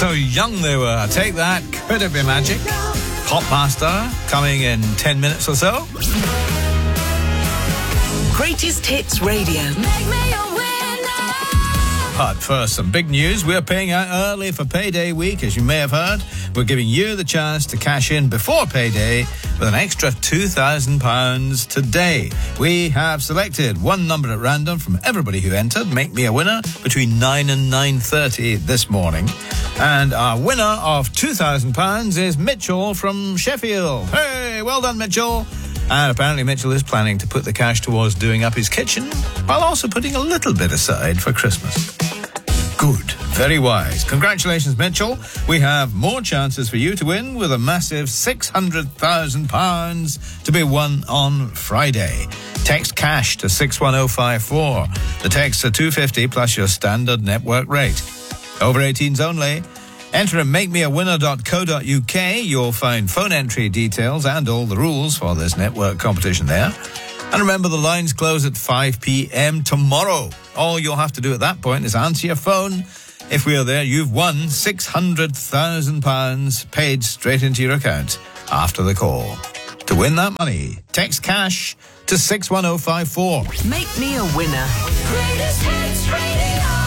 So young they were. Take that. Could it be magic? Popmaster coming in 10 minutes or so. Greatest Hits Radio. But first, some big news. We're paying out early for payday week, as you may have heard. We're giving you the chance to cash in before payday with an extra £2,000 today. We have selected one number at random from everybody who entered. Make me a winner between 9 and 9:30 this morning. And our winner of £2,000 is Mitchell from Sheffield. Hey, well done, Mitchell. And apparently Mitchell is planning to put the cash towards doing up his kitchen while also putting a little bit aside for Christmas. Good. Very wise. Congratulations, Mitchell. We have more chances for you to win with a massive £600,000 to be won on Friday. Text cash to 61054. The texts are $2.50 plus your standard network rate. Over 18s only. Enter at makemeawinner.co.uk. You'll find phone entry details and all the rules for this network competition there. And remember, the lines close at 5 p.m. tomorrow. All you'll have to do at that point is answer your phone. If we are there, you've won £600,000 paid straight into your account after the call. To win that money, text cash to 61054. Make me a winner. Greatest Hits Radio.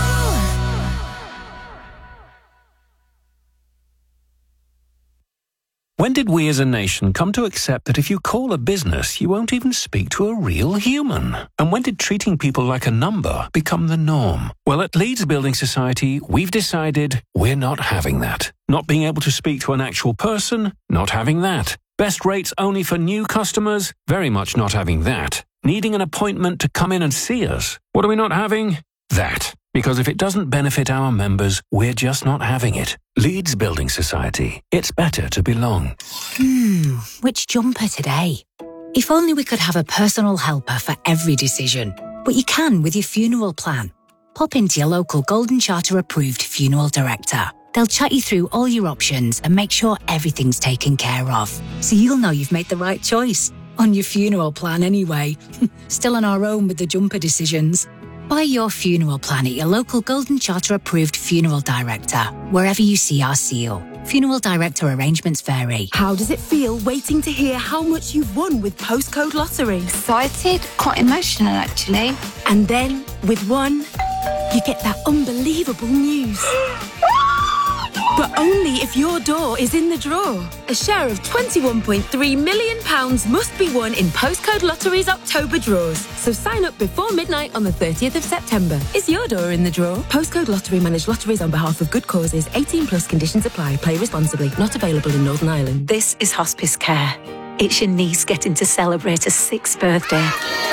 When did we as a nation come to accept that if you call a business, you won't even speak to a real human? And when did treating people like a number become the norm? Well, at Leeds Building Society, we've decided we're not having that. Not being able to speak to an actual person, not having that. Best rates only for new customers, very much not having that. Needing an appointment to come in and see us, what are we not having? That. Because if it doesn't benefit our members, we're just not having it. Leeds Building Society. It's better to belong. Which jumper today? If only we could have a personal helper for every decision. But you can with your funeral plan. Pop into your local Golden Charter approved funeral director. They'll chat you through all your options and make sure everything's taken care of. So you'll know you've made the right choice. On your funeral plan anyway. Still on our own with the jumper decisions. Buy your funeral plan at your local Golden Charter approved funeral director, wherever you see our seal. Funeral director arrangements vary. How does it feel waiting to hear how much you've won with Postcode Lottery? Excited, quite emotional actually. And then, with one, you get that unbelievable news. But only if your door is in the draw. A share of £21.3 million must be won in Postcode Lottery's October draws. So sign up before midnight on the 30th of September. Is your door in the draw? Postcode Lottery manage lotteries on behalf of good causes. 18 plus conditions apply. Play responsibly. Not available in Northern Ireland. This is hospice care. It's your niece getting to celebrate her 6th birthday.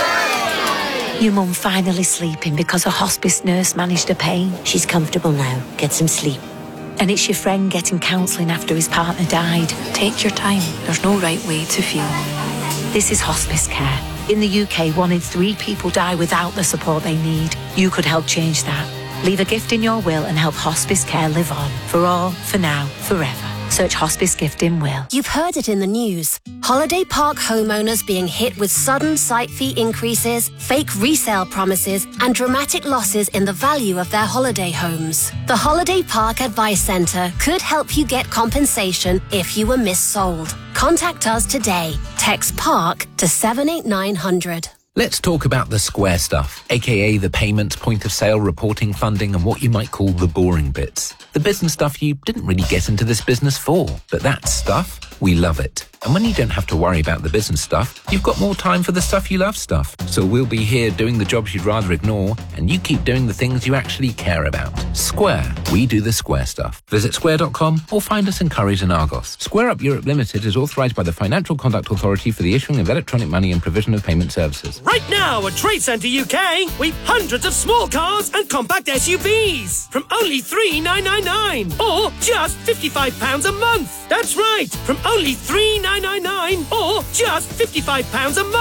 Your mum finally sleeping because a hospice nurse managed her pain. She's comfortable now. Get some sleep. And it's your friend getting counselling after his partner died. Take your time. There's no right way to feel. This is hospice care. In the UK, 1 in 3 people die without the support they need. You could help change that. Leave a gift in your will and help hospice care live on. For all, for now, forever. Search hospice gift in will. You've heard it in the news. Holiday park homeowners being hit with sudden site fee increases, fake resale promises, and dramatic losses in the value of their holiday homes. The Holiday Park Advice Centre could help you get compensation if you were missold. Contact us today. Text PARK to 78900. Let's talk about the square stuff, aka the payments, point of sale, reporting, funding, and what you might call the boring bits. The business stuff you didn't really get into this business for, but that stuff, we love it. And when you don't have to worry about the business stuff, you've got more time for the stuff you love stuff. So we'll be here doing the jobs you'd rather ignore, and you keep doing the things you actually care about. Square. We do the square stuff. Visit square.com or find us in Currys and Argos. Square Up Europe Limited is authorised by the Financial Conduct Authority for the issuing of electronic money and provision of payment services. Right now at Trade Centre UK, we've hundreds of small cars and compact SUVs from only $3,999 or just £55 a month. That's right, from only $3,999 or just £55 a month.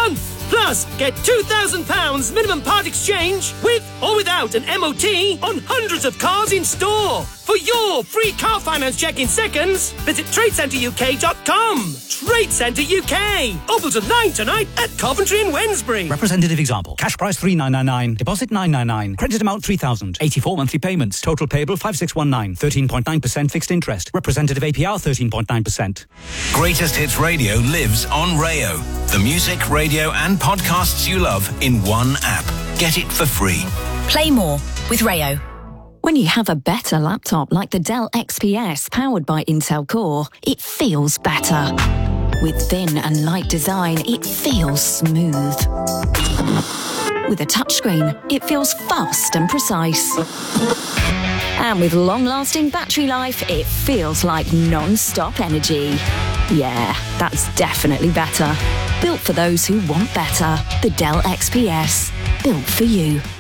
Plus, get £2,000 minimum part exchange with or without an MOT on hundreds of cars in store. For your free car finance check in seconds, visit TradeCenterUK.com. Trade Centre UK. Open till 9 tonight at Coventry and Wednesbury. Representative example. Cash price 3,999. Deposit 999. Credit amount 3,000. 84 monthly payments. Total payable 5,619. 13.9% fixed interest. Representative APR 13.9%. Greatest Hits Radio lives on Rayo. The music, radio and podcasts you love in one app. Get it for free. Play more with Rayo. When you have a better laptop like the Dell XPS powered by Intel Core, it feels better. With thin and light design, it feels smooth. With a touchscreen, it feels fast and precise. And with long-lasting battery life, it feels like non-stop energy. Yeah, that's definitely better. Built for those who want better. The Dell XPS. Built for you.